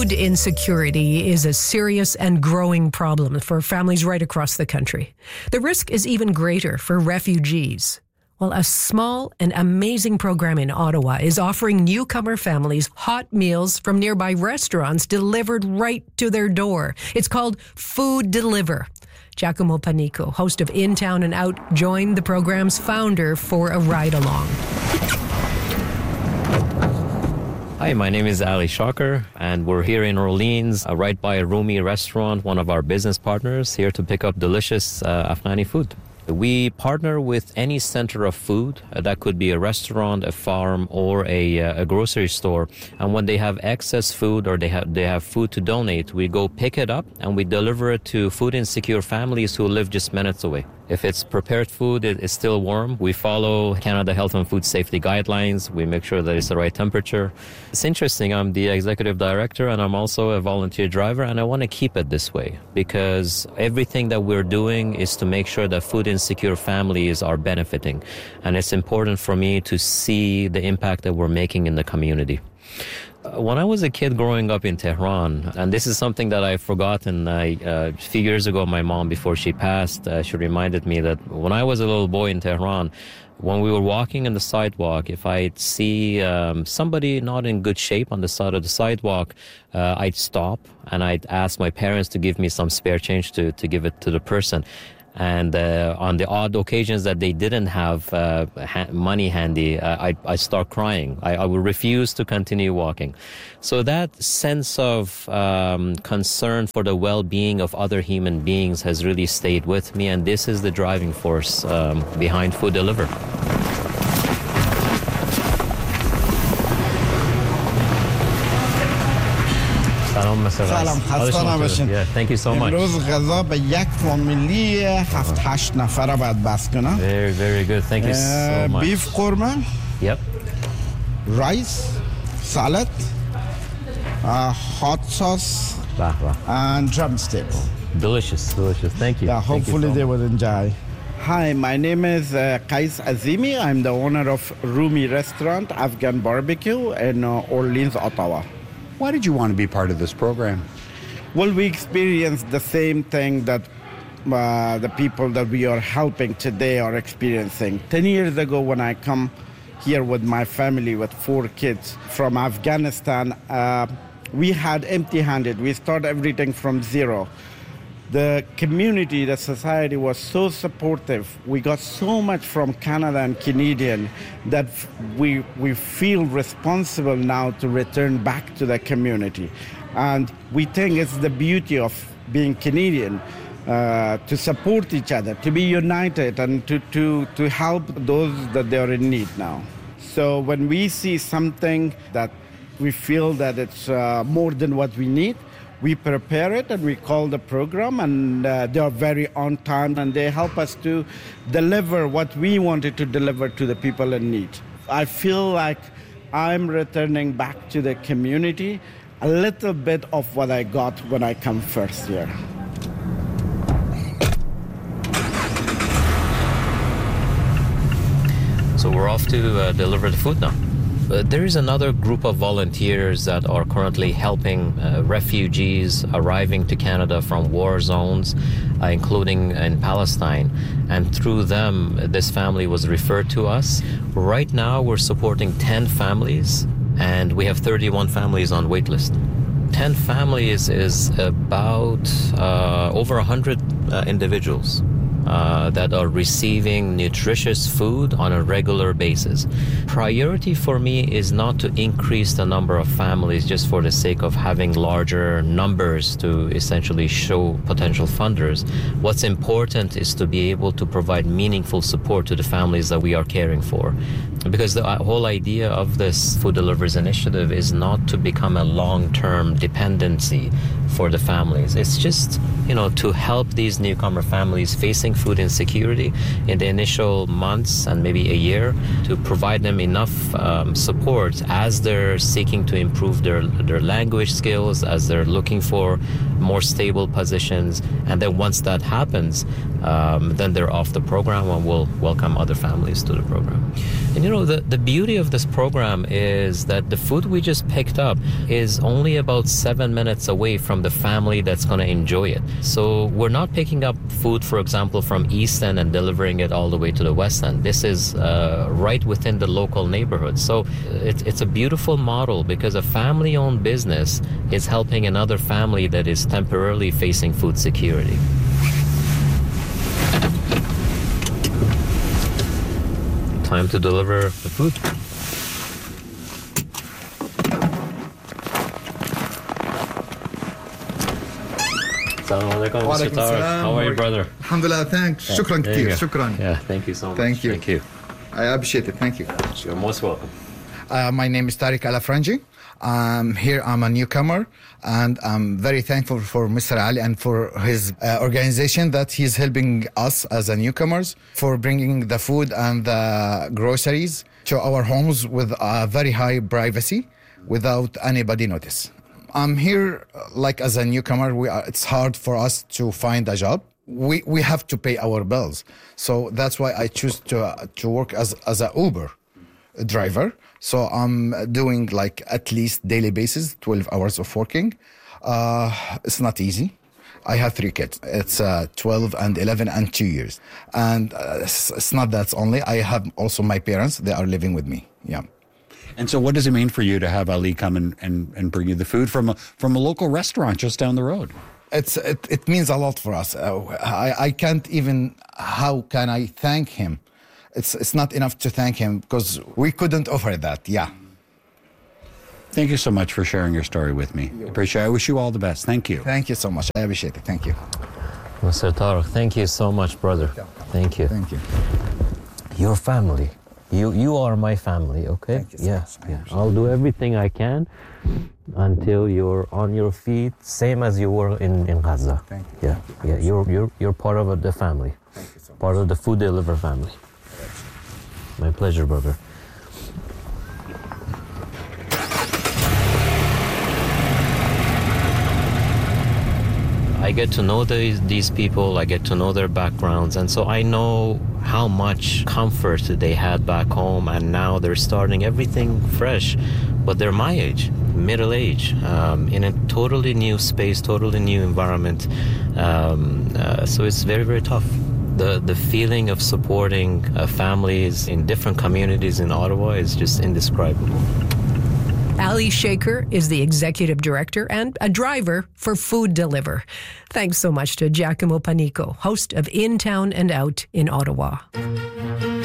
Food insecurity is a serious and growing problem for families right across the country. The risk is even greater for refugees. Well, a small and amazing program in Ottawa is offering newcomer families hot meals from nearby restaurants delivered right to their door. It's called Food Deliver. Giacomo Panico, host of In Town and Out, joined the program's founder for a ride-along. Hi, my name is Ali Shakir, and we're here in Orleans, right by a Rumi restaurant, one of our business partners, here to pick up delicious Afghani food. We partner with any center of food. That could be a restaurant, a farm, or a grocery store. And when they have excess food or they have food to donate, we go pick it up and we deliver it to food insecure families who live just minutes away. If it's prepared food, it's still warm. We follow Canada Health and Food Safety guidelines. We make sure that it's the right temperature. It's interesting. I'm the executive director and I'm also a volunteer driver, and I want to keep it this way because everything that we're doing is to make sure that food insecure families are benefiting. And it's important for me to see the impact that we're making in the community. When I was a kid growing up in Tehran, and this is something that I've forgotten, a few years ago, my mom, before she passed, she reminded me that when I was a little boy in Tehran, when we were walking in the sidewalk, if I'd see somebody not in good shape on the side of the sidewalk, I'd stop and I'd ask my parents to give me some spare change to give it to the person. And on the odd occasions that they didn't have money handy, I start crying. I would refuse to continue walking. So that sense of concern for the well-being of other human beings has really stayed with me, and this is the driving force behind Food Deliver. سلام خسته نباشین. Thank you so much. امروز غذا به یک فامیلی 7-8 نفره باید بس کنم. Very good. Thank you so much. Beef korma. Yep. Rice, salad, hot sauce, and drumstick. Delicious. Thank you. Yeah, hopefully they will enjoy. Hi, my name is Qais Azimi. I'm the owner of Rumi Restaurant, Afghan Barbecue in Orleans, Ottawa. Why did you want to be part of this program? Well, we experienced the same thing that the people that we are helping today are experiencing. 10 years ago, when I come here with my family with 4 kids from Afghanistan, we had empty-handed. We started everything from zero. The community, the society was so supportive. We got so much from Canada and Canadian that we feel responsible now to return back to the community. And we think it's the beauty of being Canadian, to support each other, to be united, and to help those that they are in need now. So when we see something that we feel that it's more than what we need, we prepare it and we call the program, and they are very on time and they help us to deliver what we wanted to deliver to the people in need. I feel like I'm returning back to the community a little bit of what I got when I come first here. So we're off to deliver the food now. There is another group of volunteers that are currently helping refugees arriving to Canada from war zones, including in Palestine. And through them, this family was referred to us. Right now, we're supporting 10 families, and we have 31 families on waitlist. 10 families is about over 100 individuals that are receiving nutritious food on a regular basis. Priority for me is not to increase the number of families just for the sake of having larger numbers to essentially show potential funders. What's important is to be able to provide meaningful support to the families that we are caring for. Because the whole idea of this Food Delivers initiative is not to become a long-term dependency for the families. It's just, to help these newcomer families facing facing food insecurity in the initial months and maybe a year, to provide them enough support as they're seeking to improve their language skills, as they're looking for more stable positions. And then once that happens, then they're off the program, and we'll welcome other families to the program. And the beauty of this program is that the food we just picked up is only about 7 minutes away from the family that's going to enjoy it. So we're not picking up food, for example, from East End and delivering it all the way to the West End. This is right within the local neighborhood. So it's a beautiful model, because a family-owned business is helping another family that is temporarily facing food security. Time to deliver the food. Assalamu alaikum, Mr. Tariq. How are you, brother? Alhamdulillah, thanks. Shukran There you kathir, go. shukran. Yeah, thank you so much. Thank you. Thank you. I appreciate it, thank you. You're most welcome. My name is Tariq Alafranji. I'm a newcomer, and I'm very thankful for Mr. Ali and for his organization that he's helping us as a newcomers, for bringing the food and the groceries to our homes with very high privacy without anybody notice. I'm here as a newcomer. It's hard for us to find a job. We have to pay our bills. So that's why I choose to work as a Uber driver. So I'm doing at least daily basis, 12 hours of working. It's not easy. I have 3 kids. It's 12 and 11 and 2 years. And it's not that only. I have also my parents. They are living with me. Yeah. And so what does it mean for you to have Ali come and bring you the food from a local restaurant just down the road? It means a lot for us. I can't even, how can I thank him? It's not enough to thank him, because we couldn't offer that. Yeah. Thank you so much for sharing your story with me. Appreciate it. I wish you all the best. Thank you. Thank you so much. I appreciate it. Thank you. Mr. Tariq, thank you so much, brother. Thank you. Thank you. Your family. You are my family, okay? Thank you so much. I I'll do everything I can until you're on your feet, same as you were in Gaza. Thank you. Yeah. You're part of the family. Thank you so much. Part of the food deliver family. My pleasure, brother. I get to know these people, I get to know their backgrounds, and so I know how much comfort they had back home, and now they're starting everything fresh, but they're my age, middle age, in a totally new space, totally new environment, so it's very, very tough. The feeling of supporting families in different communities in Ottawa is just indescribable. Ali Shaker is the executive director and a driver for Food Deliver. Thanks so much to Giacomo Panico, host of In Town and Out in Ottawa.